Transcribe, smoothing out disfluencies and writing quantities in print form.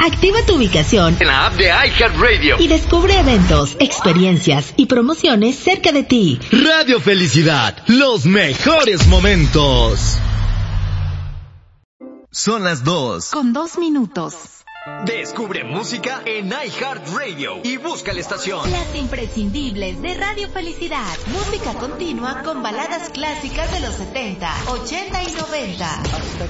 Activa tu ubicación en la app de iHeartRadio y descubre eventos, experiencias y promociones cerca de ti. Radio Felicidad, los mejores momentos. Son las 2. Con 2 minutos. Descubre música en iHeartRadio y busca la estación. Las imprescindibles de Radio Felicidad. Música continua con baladas clásicas de los 70, 80 y 90. Hasta